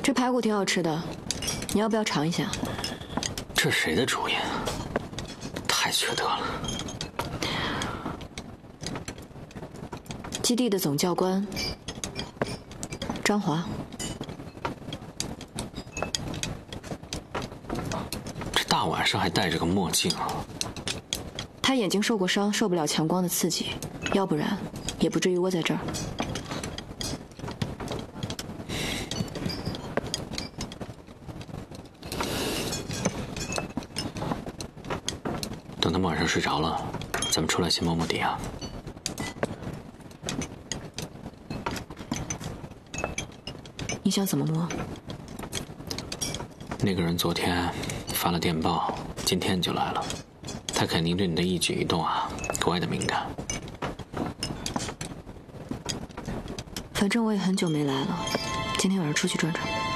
这排骨挺好吃的，你要不要尝一下？ 这谁的主意？太缺德了！ 基地的总教官张华。 这大晚上还戴着个墨镜啊！ 他眼睛受过伤，受不了强光的刺激，要不然也不至于窝在这儿。 等他们晚上睡着了，咱们出来先摸摸底啊。 你想怎么摸？ 那个人昨天发了电报，今天就来了，他肯定对你的一举一动啊格外的敏感。 反正我也很久没来了，今天晚上出去转转。